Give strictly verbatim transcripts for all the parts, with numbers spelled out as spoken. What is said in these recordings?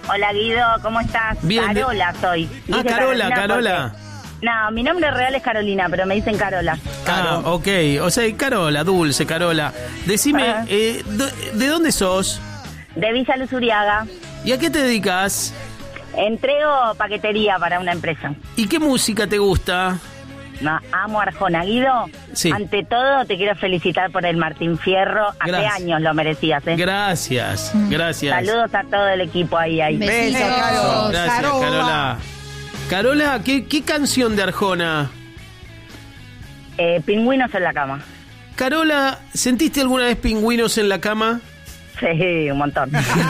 Hola Guido, ¿cómo estás? Bien, Carola soy. Ah, Dice Carola, Carolina Carola. porque- No, mi nombre real es Carolina, pero me dicen Carola. Ah, ok. O sea, Carola, dulce, Carola. Decime, Ajá. eh, do- ¿de dónde sos? De Villa Luz Uriaga. ¿Y a qué te dedicas? Entrego paquetería para una empresa. ¿Y qué música te gusta? No, amo Arjona. Guido, Sí. ante todo te quiero felicitar por el Martín Fierro. Hace Gracias. años lo merecías, ¿eh? Gracias, gracias. Saludos a todo el equipo ahí. ahí. Besitos. Besos. Gracias, Carola. Carola. Carola, ¿qué, qué canción de Arjona? Eh, pingüinos en la cama. Carola, ¿sentiste alguna vez pingüinos en la cama? Sí, un montón.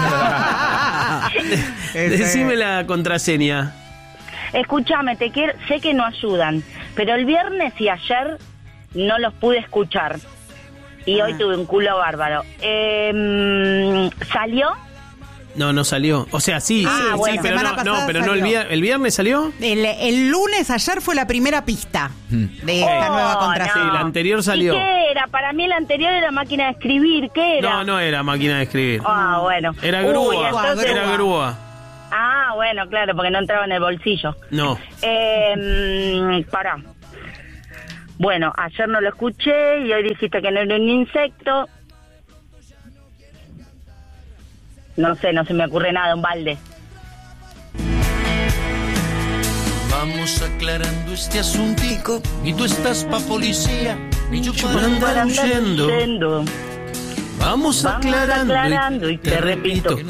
Decime la contraseña. Escúchame, te quiero, sé que no ayudan, pero el viernes y ayer no los pude escuchar. Y hoy tuve un culo bárbaro. Eh, ¿Salió? No, no salió. O sea, sí, Ah, sí, bueno. sí, pero Semana no, pasada no, pero no el, salió. vier- ¿el viernes salió? El, el lunes, ayer, fue la primera pista de esta Oh, nueva contraseña. Sí, la anterior salió. ¿Y qué era? Para mí la anterior era máquina de escribir. ¿Qué era? No, no era máquina de escribir. Ah, bueno. Era Uy, grúa, entonces- era grúa. Ah, bueno, claro, porque no entraba en el bolsillo. No. Eh, pará. Bueno, ayer no lo escuché y hoy dijiste que no era un insecto. No sé, no se me ocurre nada, un balde. Vamos aclarando este asuntico. Y tú estás pa' policía. Y yo Yo para para andar Para andar huyendo. huyendo. Vamos Vamos aclarando. aclarando y te repito.